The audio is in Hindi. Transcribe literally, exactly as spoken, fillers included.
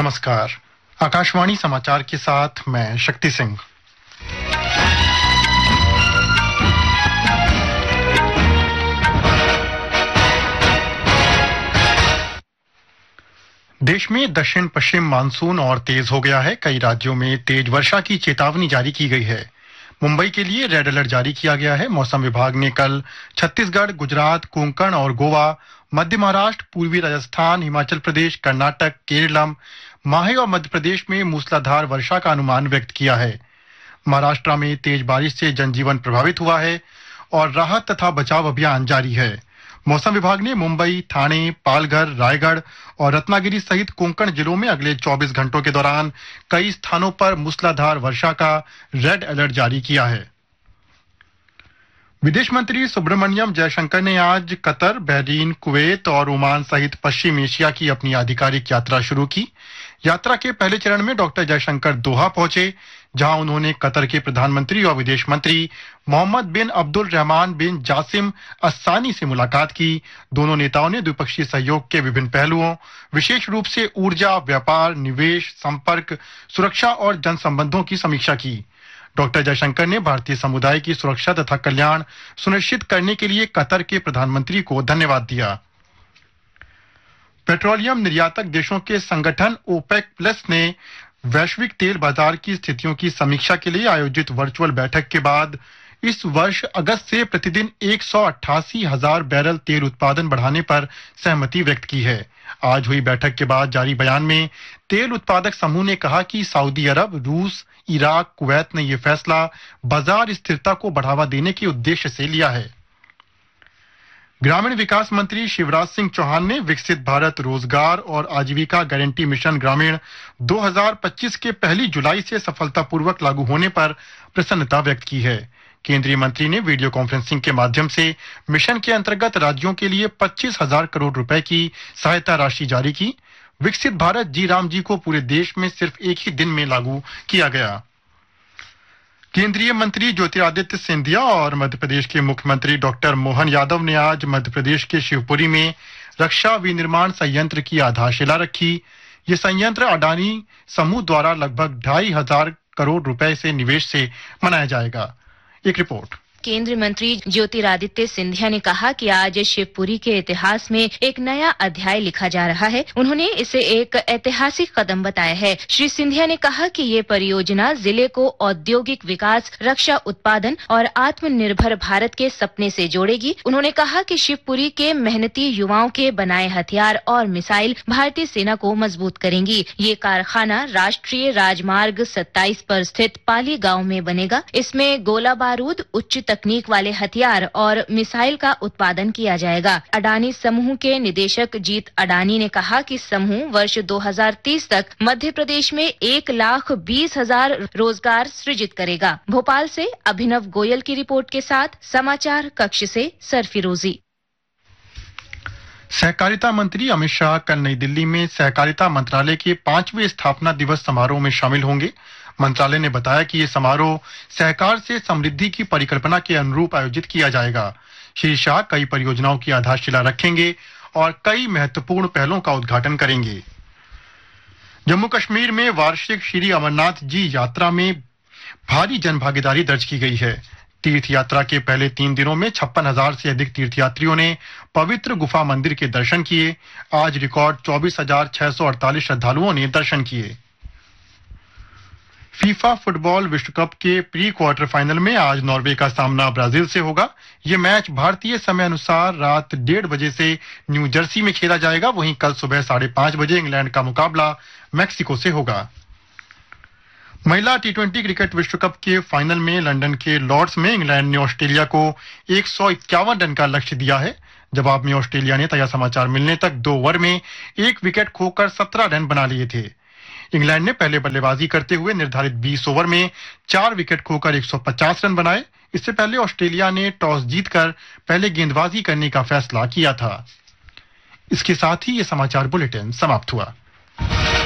नमस्कार। आकाशवाणी समाचार के साथ मैं शक्ति सिंह। देश में दक्षिण पश्चिम मानसून और तेज हो गया है। कई राज्यों में तेज वर्षा की चेतावनी जारी की गई है। मुंबई के लिए रेड अलर्ट जारी किया गया है। मौसम विभाग ने कल छत्तीसगढ़, गुजरात, कोंकण और गोवा, मध्य महाराष्ट्र, पूर्वी राजस्थान, हिमाचल प्रदेश, कर्नाटक, केरलम, माहे और मध्य प्रदेश में मूसलाधार वर्षा का अनुमान व्यक्त किया है। महाराष्ट्र में तेज बारिश से जनजीवन प्रभावित हुआ है और राहत तथा बचाव अभियान जारी है। मौसम विभाग ने मुंबई, ठाणे, पालघर, रायगढ़ और रत्नागिरी सहित कोंकण जिलों में अगले चौबीस घंटों के दौरान कई स्थानों पर मूसलाधार वर्षा का रेड अलर्ट जारी किया है। विदेश मंत्री सुब्रमण्यम जयशंकर ने आज कतर, बहरीन, कुवैत और ओमान सहित पश्चिम एशिया की अपनी आधिकारिक यात्रा शुरू की। यात्रा के पहले चरण में डॉक्टर जयशंकर दोहा पहुंचे, जहां उन्होंने कतर के प्रधानमंत्री और विदेश मंत्री मोहम्मद बिन अब्दुल रहमान बिन जासिम अस्सानी से मुलाकात की। दोनों नेताओं ने द्विपक्षीय सहयोग के विभिन्न पहलुओं, विशेष रूप से ऊर्जा, व्यापार, निवेश, संपर्क, सुरक्षा और जनसंबंधों की समीक्षा की। डॉक्टर जयशंकर ने भारतीय समुदाय की सुरक्षा तथा कल्याण सुनिश्चित करने के लिए कतर के प्रधानमंत्री को धन्यवाद दिया। पेट्रोलियम निर्यातक देशों के संगठन ओपेक प्लस ने वैश्विक तेल बाजार की स्थितियों की समीक्षा के लिए आयोजित वर्चुअल बैठक के बाद इस वर्ष अगस्त से प्रतिदिन एक सौ अट्ठासी हजार बैरल तेल उत्पादन बढ़ाने पर सहमति व्यक्त की है। आज हुई बैठक के बाद जारी बयान में तेल उत्पादक समूह ने कहा कि सऊदी अरब, रूस, इराक, कुवैत ने यह फैसला बाजार स्थिरता को बढ़ावा देने के उद्देश्य से लिया है। ग्रामीण विकास मंत्री शिवराज सिंह चौहान ने विकसित भारत रोजगार और आजीविका गारंटी मिशन ग्रामीण दो हज़ार पच्चीस के पहली जुलाई से सफलतापूर्वक लागू होने पर प्रसन्नता व्यक्त की है। केंद्रीय मंत्री ने वीडियो कॉन्फ्रेंसिंग के माध्यम से मिशन के अंतर्गत राज्यों के लिए पच्चीस हजार करोड़ रुपए की सहायता राशि जारी की। विकसित भारत जी राम जी को पूरे देश में सिर्फ एक ही दिन में लागू किया गया। केंद्रीय मंत्री ज्योतिरादित्य सिंधिया और मध्य प्रदेश के मुख्यमंत्री डॉक्टर मोहन यादव ने आज मध्य प्रदेश के शिवपुरी में रक्षा विनिर्माण संयंत्र की आधारशिला रखी। ये संयंत्र अडानी समूह द्वारा लगभग ढाई हजार करोड़ रुपए से निवेश से बनाया जाएगा। एक रिपोर्ट। केंद्रीय मंत्री ज्योतिरादित्य सिंधिया ने कहा कि आज शिवपुरी के इतिहास में एक नया अध्याय लिखा जा रहा है। उन्होंने इसे एक ऐतिहासिक कदम बताया है। श्री सिंधिया ने कहा कि ये परियोजना जिले को औद्योगिक विकास, रक्षा उत्पादन और आत्मनिर्भर भारत के सपने से जोड़ेगी। उन्होंने कहा कि शिवपुरी के मेहनती युवाओं के बनाए हथियार और मिसाइल भारतीय सेना को मजबूत करेंगी। ये कारखाना राष्ट्रीय राजमार्ग सत्ताईस पर स्थित पाली गाँव में बनेगा। इसमें गोला बारूद, उच्च तकनीक वाले हथियार और मिसाइल का उत्पादन किया जाएगा। अडानी समूह के निदेशक जीत अडानी ने कहा कि समूह वर्ष दो हज़ार तीस तक मध्य प्रदेश में एक लाख बीस हजार रोजगार सृजित करेगा। भोपाल से अभिनव गोयल की रिपोर्ट के साथ समाचार कक्ष से सरफिरोजी। सहकारिता मंत्री अमित शाह कल नई दिल्ली में सहकारिता मंत्रालय के पांचवें स्थापना दिवस समारोह में शामिल होंगे। मंत्रालय ने बताया कि ये समारोह सहकार से समृद्धि की परिकल्पना के अनुरूप आयोजित किया जाएगा। श्री शाह कई परियोजनाओं की आधारशिला रखेंगे और कई महत्वपूर्ण पहलों का उद्घाटन करेंगे। जम्मू कश्मीर में वार्षिक श्री अमरनाथ जी यात्रा में भारी जनभागीदारी दर्ज की गई है। तीर्थ यात्रा के पहले तीन दिनों में छप्पन हजार से अधिक तीर्थयात्रियों ने पवित्र गुफा मंदिर के दर्शन किए। आज रिकॉर्ड चौबीस हजार छह सौ अड़तालीस श्रद्धालुओं ने दर्शन किए। फीफा फुटबॉल विश्व कप के प्री क्वार्टर फाइनल में आज नॉर्वे का सामना ब्राजील से होगा। ये मैच भारतीय समय अनुसार रात डेढ़ बजे से न्यू जर्सी में खेला जाएगा। वहीं कल सुबह साढ़े पांच बजे इंग्लैंड का मुकाबला मैक्सिको से होगा। महिला टी ट्वेंटी क्रिकेट विश्व कप के फाइनल में लंदन के लॉर्ड्स में इंग्लैंड ने ऑस्ट्रेलिया को एक सौ इक्यावन रन का लक्ष्य दिया है। जवाब में ऑस्ट्रेलिया ने ताजा समाचार मिलने तक दो ओवर में एक विकेट खोकर सत्रह रन बना लिए थे। इंग्लैंड ने पहले बल्लेबाजी करते हुए निर्धारित बीस ओवर में चार विकेट खोकर एक सौ पचास रन बनाए। इससे पहले ऑस्ट्रेलिया ने टॉस जीतकर पहले गेंदबाजी करने का फैसला किया था। इसके साथ ही ये समाचार बुलेटिन समाप्त हुआ।